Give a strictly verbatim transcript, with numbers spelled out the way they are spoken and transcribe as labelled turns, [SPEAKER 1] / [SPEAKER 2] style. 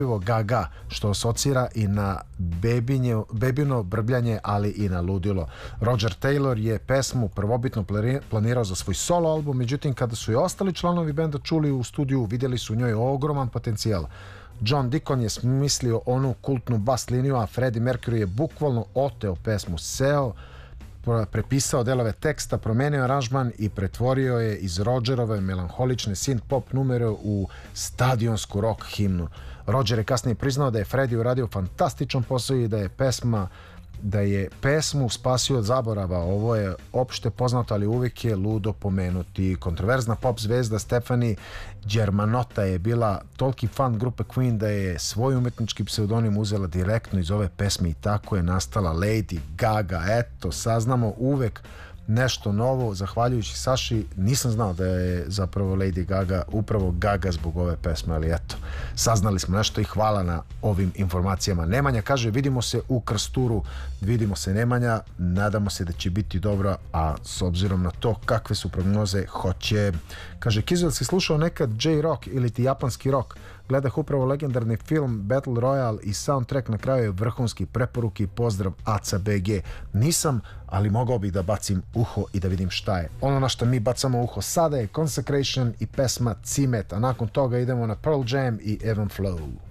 [SPEAKER 1] Gaga, što asocira i na bebinje, bebino brbljanje, ali i na ludilo. Roger Taylor je pesmu prvobitno planirao za svoj solo album, međutim kada su i ostali članovi benda čuli u studiju, vidjeli su u njoj ogroman potencijal. John Deacon je smislio onu kultnu bas liniju, a Freddie Mercury je bukvalno oteo pesmu, seo, prepisao delove teksta, promenio aranžman i pretvorio je iz Rogerove melanholične synth-pop numere u stadionsku rock himnu. Roger je kasnije priznao da je Freddie uradio fantastičan posao i da je pesma da je pesmu spasio od zaborava. Ovo je opšte poznato, ali uvijek je ludo pomenuti. Kontroverzna pop zvezda Stefani Germanotta je bila toliki fan grupe Queen da je svoj umetnički pseudonim uzela direktno iz ove pesme i tako je nastala Lady Gaga. Eto, saznamo uvek nešto novo, zahvaljujući Saši. Nisam znao da je zapravo Lady Gaga upravo Gaga zbog ove pesme, ali eto, saznali smo nešto i hvala na ovim informacijama. Nemanja kaže, vidimo se u Krsturu. Vidimo se, Nemanja, nadamo se da će biti dobro, a s obzirom na to kakve su prognoze, hoće. Kaže, Kizel, si slušao nekad J-Rock ili ti japanski rock? Gledah upravo legendarni film Battle Royale i soundtrack na kraju je vrhunski. Preporuki, pozdrav A C B G. Nisam, ali mogao bih da bacim uho i da vidim šta je. Ono na što mi bacamo uho sada je Consecration i pesma Cimet, a nakon toga idemo na Pearl Jam i Even Flow.